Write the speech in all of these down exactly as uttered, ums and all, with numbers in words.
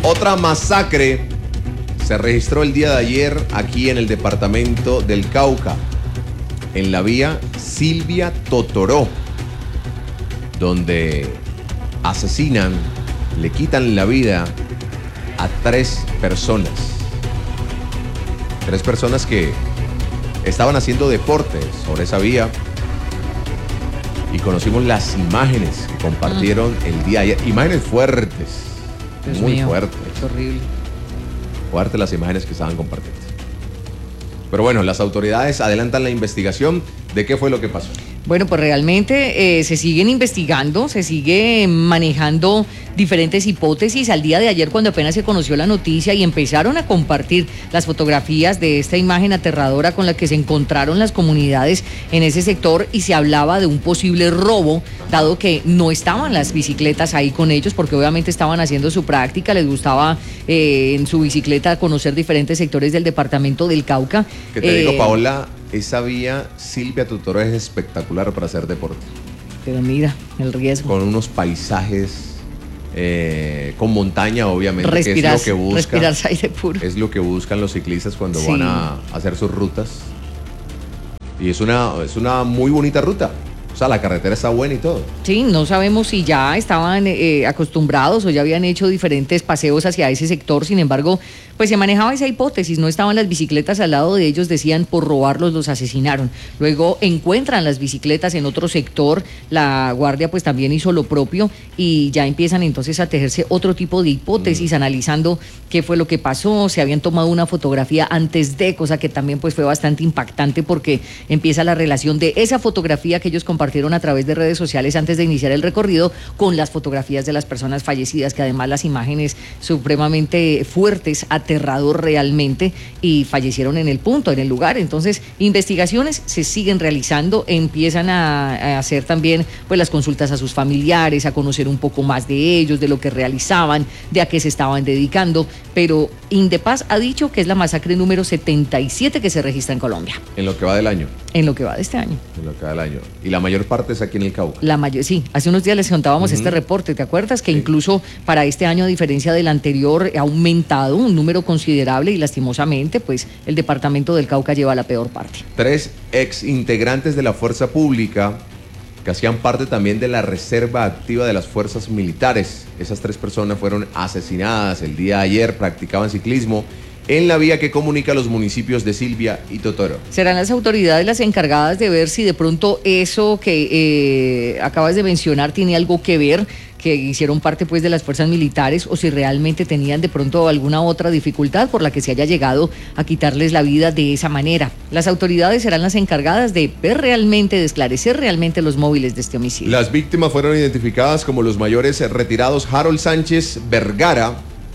Otra masacre se registró el día de ayer aquí en el departamento del Cauca, en la vía Silvia Totoró, donde asesinan, le quitan la vida a tres personas. Tres personas que estaban haciendo deportes sobre esa vía y conocimos las imágenes que compartieron mm. el día de ayer. Imágenes fuertes, Dios muy mío, fuertes. Es horrible. Fuertes las imágenes que estaban compartiendo. Pero bueno, las autoridades adelantan la investigación de qué fue lo que pasó. Bueno, pues realmente eh, se siguen investigando, se sigue manejando diferentes hipótesis. Al día de ayer, cuando apenas se conoció la noticia y empezaron a compartir las fotografías de esta imagen aterradora con la que se encontraron las comunidades en ese sector, y se hablaba de un posible robo, dado que no estaban las bicicletas ahí con ellos, porque obviamente estaban haciendo su práctica, les gustaba eh, en su bicicleta conocer diferentes sectores del departamento del Cauca. Que te eh, digo, Paola, esa vía Silvia Totoró es espectacular para hacer deporte. Pero mira, el riesgo. Con unos paisajes, eh, con montaña, obviamente, respirar, que es lo que buscan. Respirar aire puro. Es lo que buscan los ciclistas cuando sí. van a hacer sus rutas. Y es una, es una muy bonita ruta. O sea, la carretera está buena y todo. Sí, no sabemos si ya estaban eh, acostumbrados o ya habían hecho diferentes paseos hacia ese sector. Sin embargo, pues se manejaba esa hipótesis. No estaban las bicicletas al lado de ellos, decían por robarlos los asesinaron. Luego encuentran las bicicletas en otro sector. La guardia pues también hizo lo propio y ya empiezan entonces a tejerse otro tipo de hipótesis, mm. analizando qué fue lo que pasó. Se habían tomado una fotografía antes de, cosa que también pues fue bastante impactante, porque empieza la relación de esa fotografía que ellos compartieron a través de redes sociales antes de iniciar el recorrido con las fotografías de las personas fallecidas, que además las imágenes supremamente fuertes, aterrador realmente, y fallecieron en el punto, en el lugar. Entonces, investigaciones se siguen realizando, empiezan a, a hacer también pues las consultas a sus familiares, a conocer un poco más de ellos, de lo que realizaban, de a qué se estaban dedicando, pero Indepaz ha dicho que es la masacre número setenta y siete que se registra en Colombia. En lo que va del año. En lo que va de este año. En lo que va del año. Y la mayor parte es aquí en el Cauca. La mayor, sí. Hace unos días les contábamos uh-huh. este reporte, ¿te acuerdas? Que sí. incluso para este año, a diferencia del anterior, ha aumentado un número considerable y lastimosamente, pues, el departamento del Cauca lleva la peor parte. Tres ex integrantes de la fuerza pública que hacían parte también de la reserva activa de las fuerzas militares. Esas tres personas fueron asesinadas el día de ayer, practicaban ciclismo en la vía que comunica los municipios de Silvia y Totoró. Serán las autoridades las encargadas de ver si de pronto eso que eh, acabas de mencionar tiene algo que ver, que hicieron parte pues de las fuerzas militares, o si realmente tenían de pronto alguna otra dificultad por la que se haya llegado a quitarles la vida de esa manera. Las autoridades serán las encargadas de ver realmente, de esclarecer realmente los móviles de este homicidio. Las víctimas fueron identificadas como los mayores retirados Harold Sánchez Vergara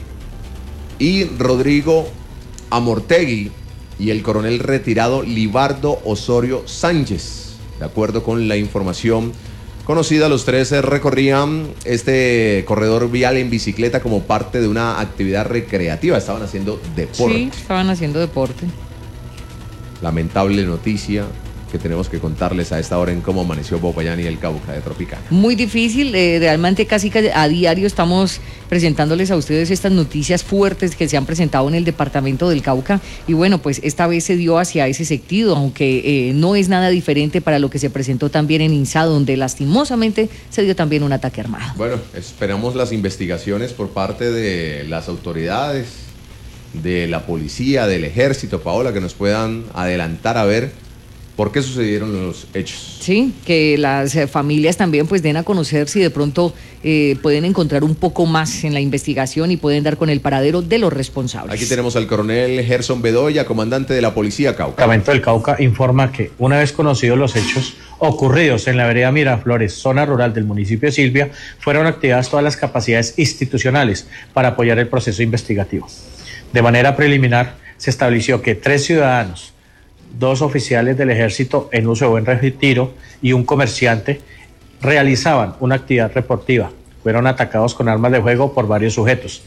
y Rodrigo Amortegui y el coronel retirado Libardo Osorio Sánchez. De acuerdo con la información conocida, los tres recorrían este corredor vial en bicicleta como parte de una actividad recreativa. Estaban haciendo deporte. Sí, estaban haciendo deporte. Lamentable noticia que tenemos que contarles a esta hora en cómo amaneció Popayán y el Cauca de Tropicana. Muy difícil, eh, realmente casi a diario estamos presentándoles a ustedes estas noticias fuertes que se han presentado en el departamento del Cauca, y bueno, pues esta vez se dio hacia ese sentido, aunque eh, no es nada diferente para lo que se presentó también en INSA, donde lastimosamente se dio también un ataque armado. Bueno, esperamos las investigaciones por parte de las autoridades, de la policía, del ejército, Paola, que nos puedan adelantar a ver ¿por qué sucedieron los hechos? Sí, que las familias también pues den a conocer si de pronto eh, pueden encontrar un poco más en la investigación y pueden dar con el paradero de los responsables. Aquí tenemos al coronel Gerson Bedoya, comandante de la Policía Cauca. El departamento del Cauca informa que una vez conocidos los hechos ocurridos en la vereda Miraflores, zona rural del municipio de Silvia, fueron activadas todas las capacidades institucionales para apoyar el proceso investigativo. De manera preliminar, se estableció que tres ciudadanos, dos oficiales del ejército en uso de buen retiro y un comerciante realizaban una actividad deportiva. Fueron atacados con armas de fuego por varios sujetos.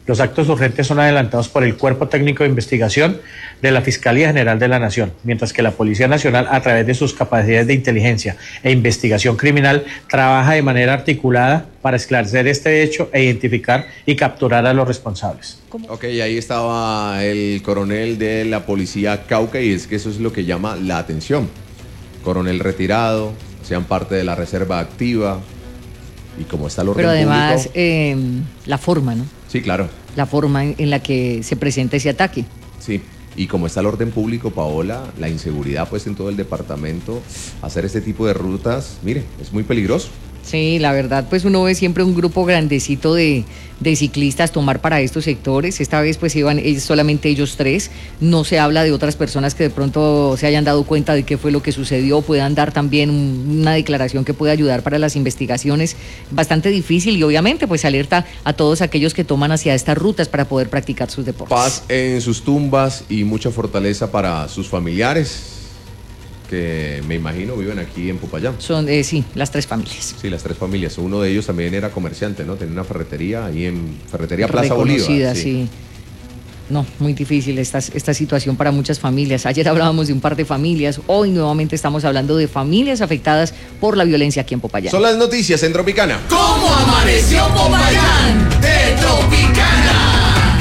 Los actos urgentes son adelantados por el Cuerpo Técnico de Investigación de la Fiscalía General de la Nación, mientras que la Policía Nacional, a través de sus capacidades de inteligencia e investigación criminal, trabaja de manera articulada para esclarecer este hecho e identificar y capturar a los responsables. Ok, ahí estaba el coronel de la Policía Cauca, y es que eso es lo que llama la atención. Coronel retirado, sean parte de la reserva activa, y como está el orden Pero además, público, eh, la forma, ¿no? Sí, claro. La forma en, en la que se presenta ese ataque. Sí, y como está el orden público, Paola, la inseguridad pues en todo el departamento, hacer este tipo de rutas, mire, es muy peligroso. Sí, la verdad, pues uno ve siempre un grupo grandecito de, de ciclistas tomar para estos sectores. Esta vez pues iban ellos, solamente ellos tres. No se habla de otras personas que de pronto se hayan dado cuenta de qué fue lo que sucedió, puedan dar también un, una declaración que pueda ayudar para las investigaciones. Bastante difícil, y obviamente pues alerta a todos aquellos que toman hacia estas rutas para poder practicar sus deportes. Paz en sus tumbas y mucha fortaleza para sus familiares, que me imagino viven aquí en Popayán. Son, eh, sí, las tres familias. Sí, las tres familias. Uno de ellos también era comerciante, ¿no? Tenía una ferretería ahí en Ferretería Plaza Bolívar. Reconocida, sí. sí. No, muy difícil esta, esta situación para muchas familias. Ayer hablábamos de un par de familias, hoy nuevamente estamos hablando de familias afectadas por la violencia aquí en Popayán. Son las noticias en Tropicana. ¿Cómo amaneció Popayán? De Tropicana.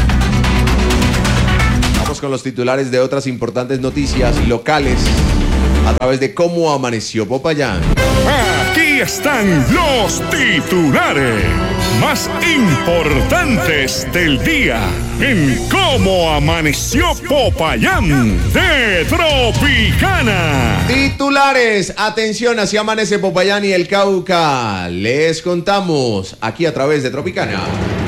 Vamos con los titulares de otras importantes noticias locales a través de Cómo Amaneció Popayán. Aquí están los titulares más importantes del día en Cómo Amaneció Popayán de Tropicana. Titulares, atención, así amanece Popayán y el Cauca. Les contamos aquí a través de Tropicana.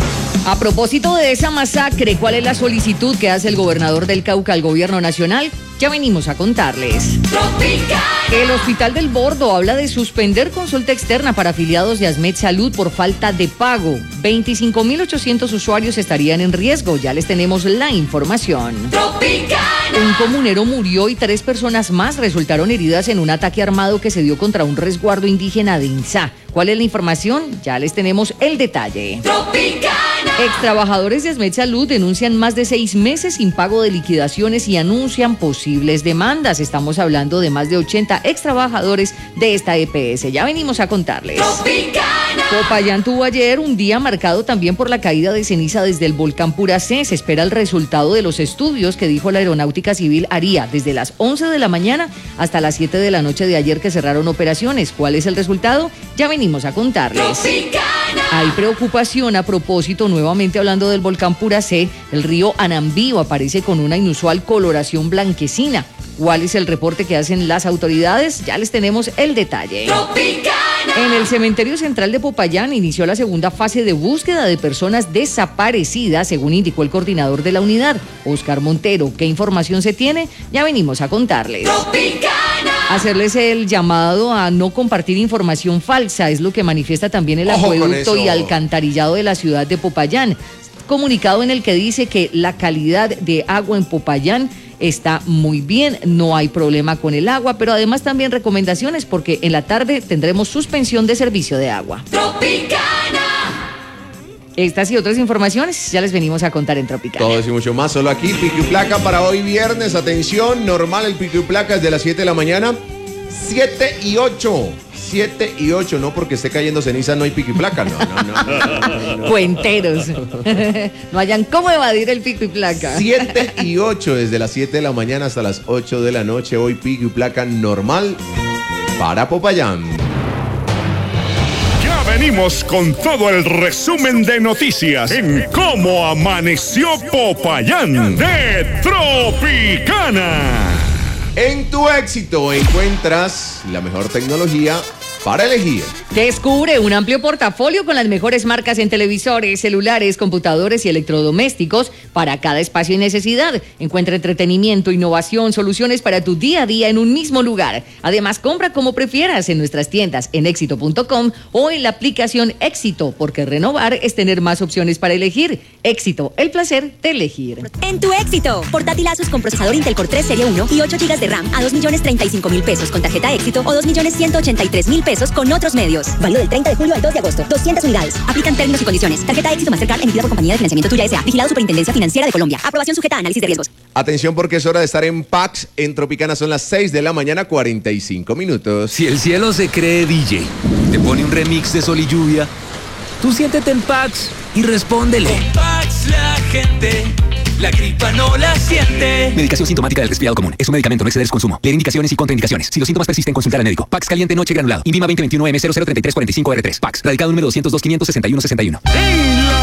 A propósito de esa masacre, ¿cuál es la solicitud que hace el gobernador del Cauca al gobierno nacional? Ya venimos a contarles. Tropicana. El Hospital del Bordo habla de suspender consulta externa para afiliados de Asmed Salud por falta de pago. veinticinco mil ochocientos usuarios estarían en riesgo. Ya les tenemos la información. Tropicana. Un comunero murió y tres personas más resultaron heridas en un ataque armado que se dio contra un resguardo indígena de Insá. ¿Cuál es la información? Ya les tenemos el detalle. Tropicana. Extrabajadores de Asmed Salud denuncian más de seis meses sin pago de liquidaciones y anuncian posibles demandas. Estamos hablando de más de ochenta extrabajadores de esta E P S. Ya venimos a contarles. Tropicana. Popayán tuvo ayer un día marcado también por la caída de ceniza desde el volcán Puracé. Se espera el resultado de los estudios que dijo la Aeronáutica Civil haría desde las once de la mañana hasta las siete de la noche de ayer que cerraron operaciones. ¿Cuál es el resultado? Ya venimos a contarles. Tropicana. Hay preocupación a propósito, nuevamente hablando del volcán Puracé. El río Anambío aparece con una inusual coloración blanquecina. ¿Cuál es el reporte que hacen las autoridades? Ya les tenemos el detalle. Tropicana. En el cementerio central de Popayán inició la segunda fase de búsqueda de personas desaparecidas, según indicó el coordinador de la unidad, Oscar Montero. ¿Qué información se tiene? Ya venimos a contarles. Tropicana. Hacerles el llamado a no compartir información falsa, es lo que manifiesta también el Ojo con acueducto eso. y alcantarillado de la ciudad de Popayán. Comunicado en el que dice que la calidad de agua en Popayán está muy bien, no hay problema con el agua, pero además también recomendaciones porque en la tarde tendremos suspensión de servicio de agua. Tropicana. Estas y otras informaciones ya les venimos a contar en Tropicana. Todo eso y mucho más, solo aquí, Pico y Placa para hoy viernes. Atención, normal el Pico y Placa es de las siete de la mañana, siete y ocho. siete y ocho, no porque esté cayendo ceniza no hay Pico y Placa, no, no, no. no, no, no. Cuenteros. No hayan cómo evadir el pico y placa. siete y ocho, desde las siete de la mañana hasta las ocho de la noche, hoy Pico y Placa normal para Popayán. Ya venimos con todo el resumen de noticias en Cómo Amaneció Popayán de Tropicana. En tu éxito encuentras la mejor tecnología para elegir. Descubre un amplio portafolio con las mejores marcas en televisores, celulares, computadores y electrodomésticos para cada espacio y necesidad. Encuentra entretenimiento, innovación, soluciones para tu día a día en un mismo lugar. Además, compra como prefieras en nuestras tiendas en éxito punto com o en la aplicación Éxito, porque renovar es tener más opciones para elegir. Éxito, el placer de elegir. En tu Éxito, portátil Asus con procesador Intel Core tres Serie uno y ocho gigas de RAM a dos millones treinta y cinco mil pesos con tarjeta Éxito o dos millones ciento ochenta y tres mil pesos con otros medios. Válido del treinta de julio al dos de agosto. doscientas unidades. Aplican términos y condiciones. Tarjeta Éxito Mastercard emitida por Compañía de Financiamiento Tuya S A. Vigilado Superintendencia Financiera de Colombia. Aprobación sujeta a análisis de riesgos. Atención porque es hora de estar en Pax. En Tropicana son las seis de la mañana, cuarenta y cinco minutos. Si el cielo se cree D J, te pone un remix de Sol y Lluvia, tú siéntete en Pax y respóndele. Con Pax la gente, la gripa no la siente. Medicación sintomática del resfriado común. Es un medicamento, no exceder su consumo. Leer indicaciones y contraindicaciones. Si los síntomas persisten, consultar al médico. Pax caliente noche granulado. INVIMA veinte veintiuno M cero cero treinta y tres cuarenta y cinco R tres. Pax. Radicado número doscientos dos quinientos sesenta y uno sesenta y uno.